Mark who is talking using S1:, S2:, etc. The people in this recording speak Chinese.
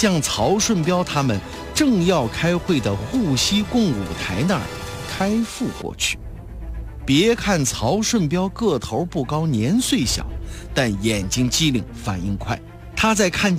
S1: 向曹顺彪他们正要开会的沪西共舞台那儿开赴过去。别看曹顺彪个头不高，年岁小，但眼睛机灵，反应快。他在看